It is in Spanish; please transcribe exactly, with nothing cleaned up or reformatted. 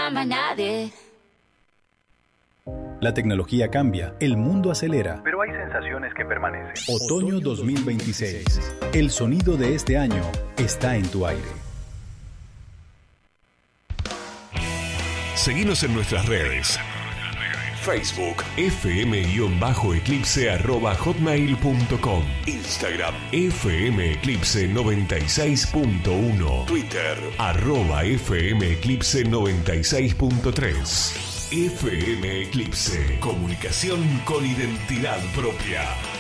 a más nadie. La tecnología cambia, el mundo acelera. Pero hay sensaciones que permanecen. Otoño dos mil veintiséis. El sonido de este año está en tu aire. Seguinos en nuestras redes. Facebook, fm-eclipse arroba hotmail punto com. Instagram, fmeclipse noventa y seis punto uno. Twitter, arroba fmeclipse noventa y seis punto tres. F M Eclipse. Comunicación con identidad propia.